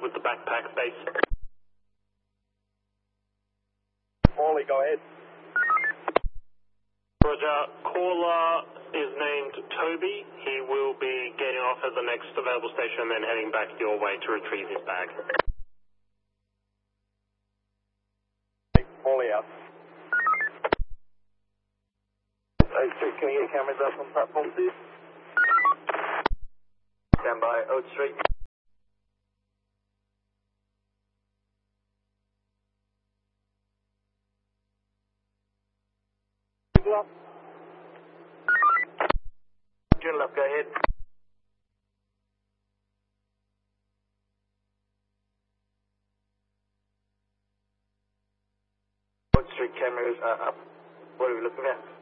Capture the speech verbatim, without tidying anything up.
with the backpack base. Morley, go ahead. Roger, caller is named Toby. He will be getting off at the next available station and then heading back your way to retrieve his bag. Morley out. eight Street, can you get cameras up on platform two? Stand by, Oak Street. Journal up, go ahead. Oak Street cameras are up. What are we looking at?